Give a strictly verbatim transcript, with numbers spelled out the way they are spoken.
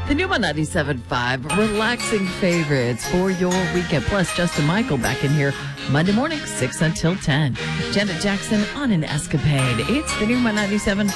The new one ninety-seven point five, relaxing favorites for your weekend. Plus, Justin Michael back in here Monday morning, six until ten. Janet Jackson on an escapade. It's the new one ninety-seven point five.